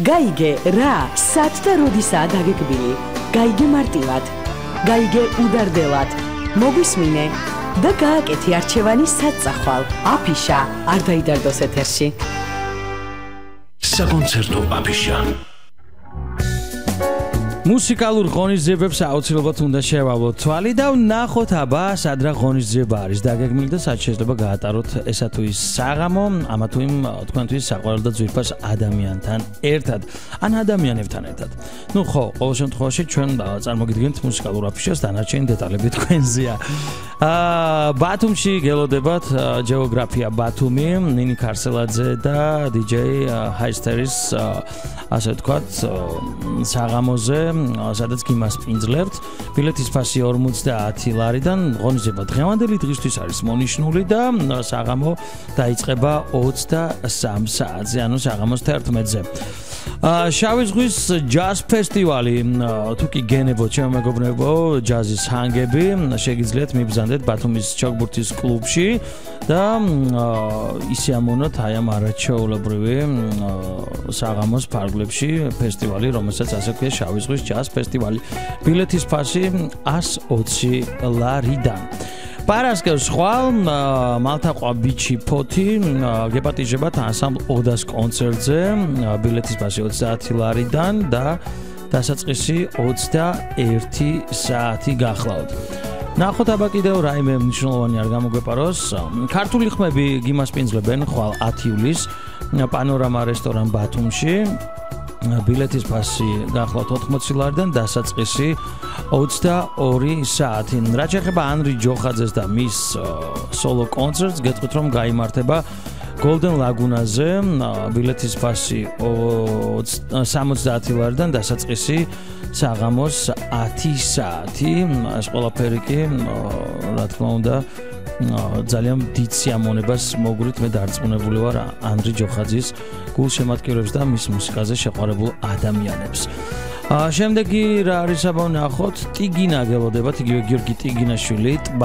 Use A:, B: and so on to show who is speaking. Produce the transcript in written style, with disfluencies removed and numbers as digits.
A: გაიგე რა, სად და როდისაა დაგეგმილი. გაიგე მარტივად. გაიგე უდარდელად. მოგვისმინე და გააკეთე არჩევანი საწახვალ. აფიშა არ დაიდარდოს ეთერში.
B: საკონცერტო აფიშა.
C: მუსიკალურ ღონისძიებებს აუცილებლად უნდა შევავლოთ თვალი და ვნახოთ აბა სად რა ღონისძიება არის დაგეგმილი და სად შეიძლება გაატაროთ ესა თუ ის საღამო ამა თუ იმ თქვენთვის საყვარელ და ძვირფას ადამიანთან ერთად ან ადამიანებთან ერთად. ნუ ხო, ყოველ შემთხვევაში ჩვენ წარმოგიდგენთ მუსიკალურ აფიშას დანარჩენი დეტალები თქვენზეა. ბათუმში გელოდებათ ჯეოგრაფია ბათუმი, ნინი ქარსელაძე და DJ ჰაისტერის ასე ვთქვათ საღამოზე სადაც გიმასპინძლებთ. ბილეთის ფასი 50 ლარიდან ღონისძიება დღევანდელი დღისთვის არის მონიშნული და საღამო დაიწყება 23 საათზე, ანუ საღამოს 11-ზე. შავი ზღვის ჯაზ ფესტივალი, თუ კი გენებო ჩემო მეგობრებო, ჯაზის ჰანგები, შეგიძლიათ მიბრძანდეთ ბათუმის ჩოგბურთის კლუბში და ისე ამონოთ აი ამ არაჩვეულებრივი საღამოს ფარგლებში ფესტივალი, რომელსაც ასე ქვია შავი ზღვის ჯაზ ფესტივალი. ბილეთის ფასი 120 ლარიდან. პარასკევს ხვალ მალთაყვა ბიჩი ფოთი გეპატიჟებათ ანსამბლ ოდას კონცერტზე. ბილეთის ფასი 30 ლარიდან და დასაწყისი 21 საათი გახლავთ. ნახოთ აბა კიდევ რაიმე მნიშვნელოვანი არ გამოგვეპაროს. ქართული ხმები გიმასპინძლებენ ხვალ 10 ივლისს პანორამა რესტორან ბათუმში. ბილეთის ფასი გახლავთ 80 ლარიდან დასაწყისი 22 საათი. რაც შეეხება ანრი ჯოხაძეს და მის სოლო კონცერტს, გეტყვით რომ გაიმართება Golden Laguna-ზე. ბილეთის ფასი 70 ლარიდან დასაწყისი საღამოს 10 საათი. ეს ყველაფერი კი რა თქმა უნდა ძალიან დიდ სიამონებას მოგვრით. მე დარწმუნებული ვარ ანდრი ჯოხაძის გულშემატკივრებს და მის მუსიკაზე შეყვარებულ ადამიანებს. შემდეგი რა არის აბა ვნახოთ. ტიგინა გელოდებათ, იგივე გიორგი ტიგინაშვილი.